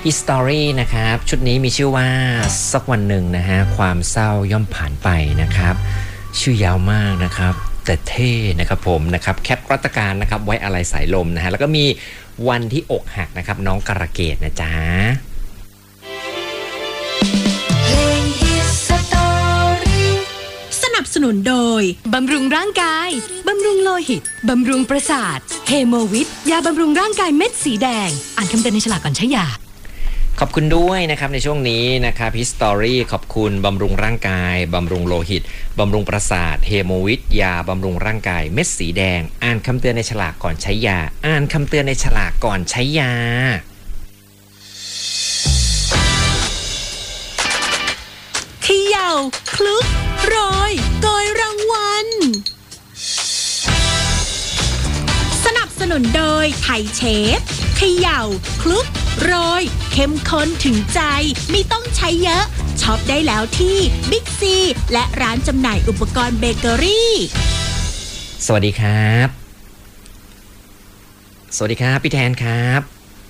History นะครับชุดนี้มีชื่อว่าสักวันหนึ่งนะฮะความเศร้าย่อมผ่านไปนะครับชื่อยาวมากนะครับแต่เท่นะครับผมนะครับแคปรัตการนะครับไว้อะไรสายลมนะฮะแล้วก็มีวันที่อกหักนะครับน้องกระเกดนะจ๊ะสนับสนุนโดยบำรุงร่างกายบำรุงโลหิตบำรุงประสาทเฮโมวิทยาบำรุงร่างกายเม็ดสีแดงอ่านคำเตือนในฉลากก่อนใช้ยาขอบคุณด้วยนะครับในช่วงนี้นะครับ History ขอบคุณบำรุงร่างกายบำรุงโลหิตบำรุงประสาทเฮโมวิทยาบำรุงร่างกายเม็ดสีแดงอ่านคำเตือนในฉลากก่อนใช้ยาอ่านคำเตือนในฉลากก่อนใช้ยาเขย่าคลุกโรยโกยรางวัลสนับสนุนโดยไทยเชฟเขย่าคลุกโรยเข้มข้นถึงใจไม่ต้องใช้เยอะช็อปได้แล้วที่บิ๊กซีและร้านจำหน่ายอุปกรณ์เบเกอรี่สวัสดีครับสวัสดีครับพี่แทนครับ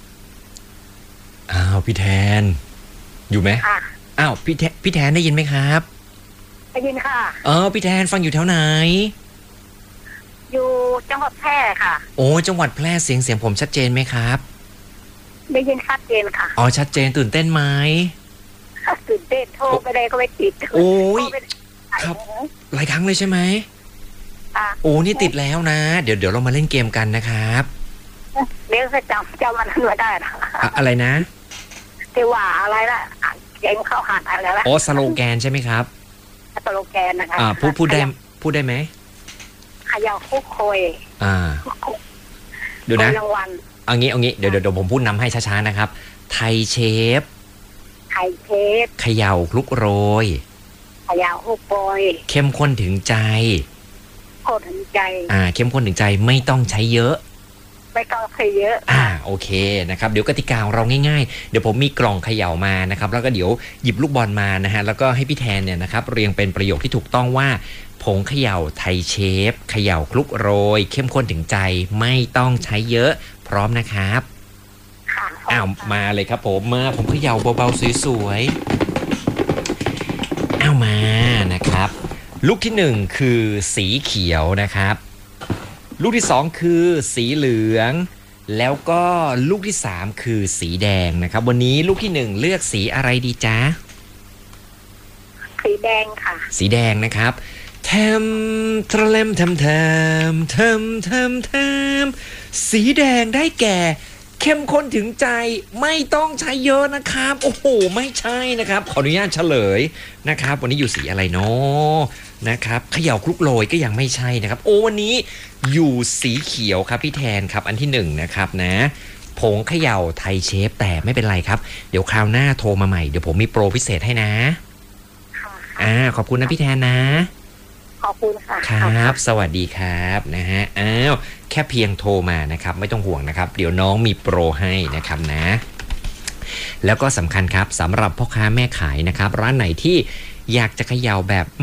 อ้าวพี่แทนอยู่ไหมอ้าวพี่แทนได้ยินไหมครับได้ยินค่ะพี่แทนฟังอยู่แถวไหนอยู่จังหวัดแพร่ค่ะโอ้จังหวัดแพร่เสียงผมชัดเจนไหมครับได้ยินชัดเจนค่ะชัดเจนตื่นเต้นไหมตื่นเต้นโทรไปเลยก็ไม่ติดโอ้ยครับหลายครั้งเลยใช่ไหมโอ้นี่ติดแล้วนะเดี๋ยวเรามาเล่นเกมกันนะครับเดี๋ยวจะจำมันไม่ได้นะอะไรนะที่ว่าอะไรล่ะเกมเข้าหันอะไรล่ะสโลแกนใช่ไหมครับสโลแกนนะคะพูดได้ไหมขยาวคุกโคยดูนะเอางี้เดี๋ยวผมพูดนำให้ช้าๆนะครับไทยเชฟเขย่าคลุกโรยขยาวคุกโรยเข้มข้นถึงใจเข้มข้นถึงใจไม่ต้องใช้เยอะโอเคนะครับเดี๋ยวกติกาของเราง่ายๆเดี๋ยวผมมีกล่องเขย่ามานะครับแล้วก็เดี๋ยวหยิบลูกบอลมานะฮะแล้วก็ให้พี่แทนเนี่ยนะครับเรียงเป็นประโยคที่ถูกต้องว่าผงเขย่าไทยเชฟเขย่าคลุกโรยเข้มข้นถึงใจไม่ต้องใช้เยอะพร้อมนะครับมาเลยครับผมเขย่าเบาๆสวยๆมานะครับลูกที่1คือสีเขียวนะครับลูกที่2คือสีเหลืองแล้วก็ลูกที่3คือสีแดงนะครับวันนี้ลูกที่1เลือกสีอะไรดีจ๊ะสีแดงค่ะสีแดงนะครับแทมทะเลมแทมแทมแทมแทมแทมสีแดงได้แก่เข้มข้นถึงใจไม่ต้องใช้เยอะนะครับโอ้โหไม่ใช่นะครับขออนุญาตเฉลยนะครับวันนี้อยู่สีอะไรเนาะนะครับเขย่าคลุกโรยก็ยังไม่ใช่นะครับวันนี้อยู่สีเขียวครับพี่แทนครับอันที่1นะครับนะผงเขย่าไทยเชฟแต่ไม่เป็นไรครับเดี๋ยวคราวหน้าโทรมาใหม่เดี๋ยวผมมีโปรพิเศษให้นะขอบคุณนะพี่แทนนะขอบคุณค่ะครับสวัสดีครับนะฮะแค่เพียงโทรมานะครับไม่ต้องห่วงนะครับเดี๋ยวน้องมีโปรให้นะครับนะแล้วก็สำคัญครับสำหรับพ่อค้าแม่ขายนะครับร้านไหนที่อยากจะเขย่าแบบ